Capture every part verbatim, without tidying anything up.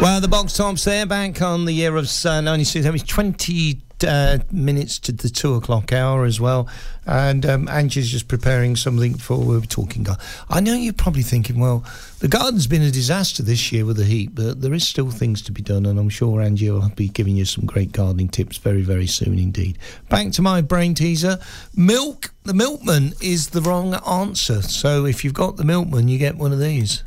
Well, the box tops there, back on the year of uh, ninety-six. That was twenty uh, minutes to the two o'clock hour as well. And um, Angie's just preparing something for, we were talking garden. I know you're probably thinking, well, the garden's been a disaster this year with the heat, but there is still things to be done, and I'm sure Angie will be giving you some great gardening tips very, very soon indeed. Back to my brain teaser. Milk, the milkman is the wrong answer. So if you've got the milkman, you get one of these.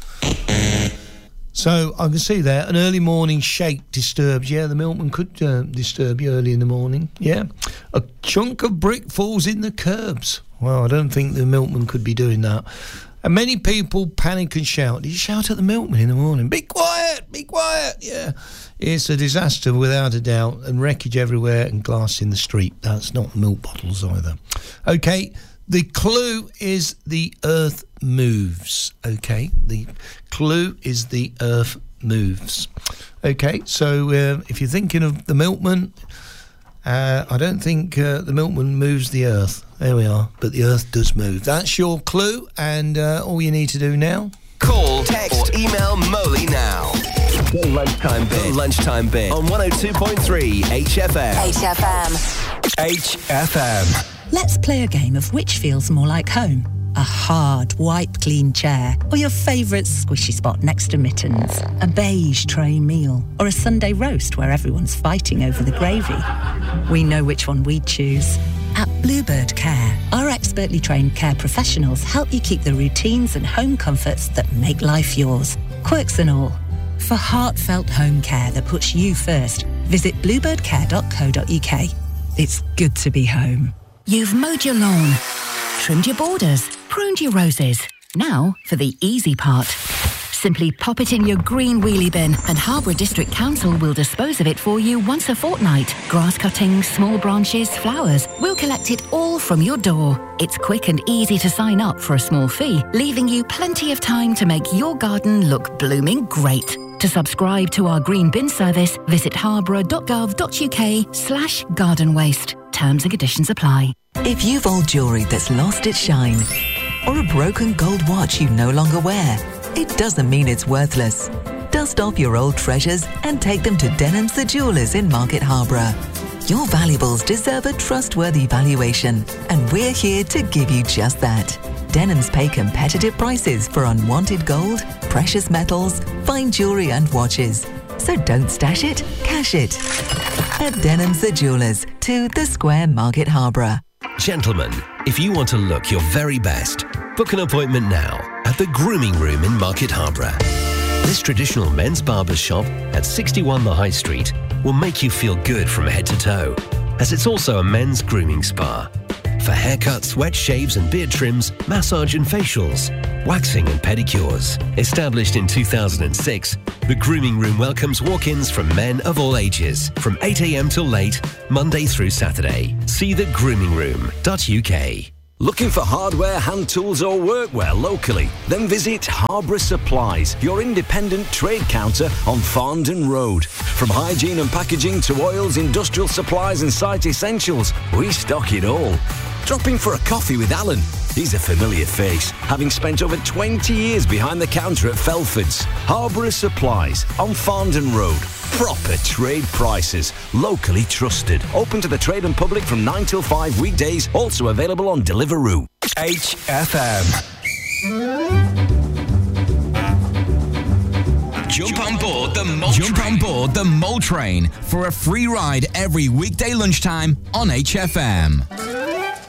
So I can see there, an early morning shake disturbs. Yeah, the milkman could uh, disturb you early in the morning. Yeah. A chunk of brick falls in the curbs. Well, I don't think the milkman could be doing that. And many people panic and shout. Did you shout at the milkman in the morning? Be quiet, be quiet. Yeah. It's a disaster without a doubt, and wreckage everywhere and glass in the street. That's not milk bottles either. Okay. The clue is the earth moves, okay? The clue is the earth moves. Okay, so uh, if you're thinking of the milkman, uh, I don't think uh, the milkman moves the earth. There we are, but the earth does move. That's your clue, and uh, all you need to do now... Call, text, or email Moley now. The Lunchtime Bit. The Lunchtime Bit on one oh two point three H F M. H F M. H F M. Let's play a game of which feels more like home. A hard, wipe-clean chair, or your favourite squishy spot next to mittens. A beige tray meal, or a Sunday roast where everyone's fighting over the gravy. We know which one we'd choose. At Bluebird Care, our expertly trained care professionals help you keep the routines and home comforts that make life yours. Quirks and all. For heartfelt home care that puts you first, visit bluebird care dot co dot uk. It's good to be home. You've mowed your lawn, trimmed your borders, pruned your roses. Now for the easy part. Simply pop it in your green wheelie bin and Harborough District Council will dispose of it for you once a fortnight. Grass cuttings, small branches, flowers. We'll collect it all from your door. It's quick and easy to sign up for a small fee, leaving you plenty of time to make your garden look blooming great. To subscribe to our green bin service, visit harborough dot gov dot uk slash garden waste. Terms and conditions apply. If you've old jewellery that's lost its shine, or a broken gold watch you no longer wear, it doesn't mean it's worthless. Dust off your old treasures and take them to Denham's the Jewellers in Market Harborough. Your valuables deserve a trustworthy valuation, and we're here to give you just that. Denham's pay competitive prices for unwanted gold, precious metals, fine jewellery and watches. So don't stash it, cash it. At Denham's the Jewellers, to the Square, Market Harborough. Gentlemen, if you want to look your very best, book an appointment now at the Grooming Room in Market Harborough. This traditional men's barber shop at sixty-one The High Street will make you feel good from head to toe, as it's also a men's grooming spa. For haircuts, wet shaves and beard trims, massage and facials, waxing and pedicures. Established in two thousand six, the Grooming Room welcomes walk-ins from men of all ages, from eight a.m. till late, Monday through Saturday. See the grooming room dot U K. Looking for hardware, hand tools or workwear locally? Then visit Harborough Supplies, your independent trade counter on Farndon Road. From hygiene and packaging to oils, industrial supplies and site essentials, we stock it all. Drop in for a coffee with Alan. He's a familiar face, having spent over twenty years behind the counter at Felford's. Harborough Supplies on Farndon Road. Proper trade prices, locally trusted. Open to the trade and public from nine till five weekdays. Also available on Deliveroo. H F M. Jump on board the Mole Jump Train. on board the Mole Train for a free ride every weekday lunchtime on H F M.